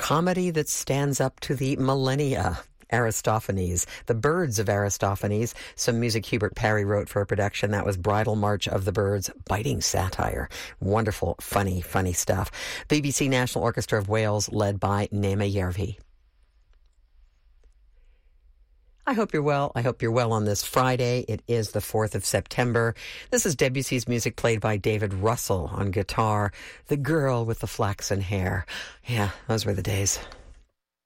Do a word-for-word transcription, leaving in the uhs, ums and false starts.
comedy that stands up to the millennia. Aristophanes, The Birds of Aristophanes, some music Hubert Parry wrote for a production. That was Bridal March of the Birds, biting satire. Wonderful, funny, funny stuff. B B C National Orchestra of Wales, led by Nema Järvi. I hope you're well. I hope you're well on this Friday. It is the fourth of September. This is Debussy's music played by David Russell on guitar. The Girl with the Flaxen Hair. Yeah, those were the days.